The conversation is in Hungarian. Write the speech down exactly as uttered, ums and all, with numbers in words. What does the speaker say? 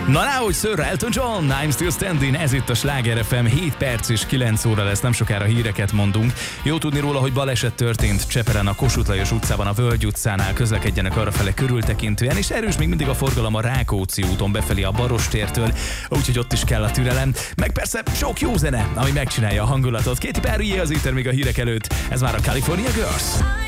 Na láhogy Sir Elton John, I'm Still Standing, ez itt a Sláger ef em, hét perc és kilenc óra lesz, nem sokára híreket mondunk. Jó tudni róla, hogy baleset történt Csepelen a Kossuth Lajos utcában, a Völgy utcánál, közlekedjenek arrafele körültekintően, és erős még mindig a forgalom a Rákóczi úton befelé a Barostértől, úgyhogy ott is kell a türelem, meg persze sok jó zene, ami megcsinálja a hangulatot. Katy Perry az itt még a hírek előtt, ez már a California Girls.